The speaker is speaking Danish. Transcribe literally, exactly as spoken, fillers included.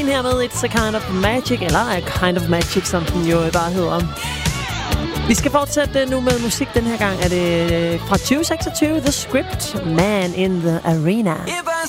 Queen her med It's a Kind of Magic, eller A Kind of Magic, som den jo bare hedder. Vi skal fortsætte nu med musik. Den her gang er det fra tyve seksogtyve, The Script, Man in the Arena.